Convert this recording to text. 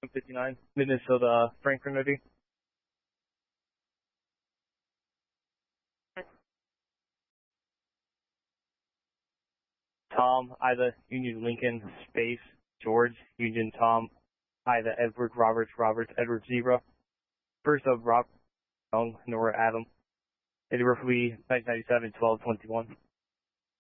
59, Minnesota, Franklin ready. Tom, Ida, Union Lincoln, space, George, Union Tom, Ida, Edward, Robert, Edward, Zebra. First of Rob, Young, Nora, Adam. Eddie Ruffley, 1997, 1221.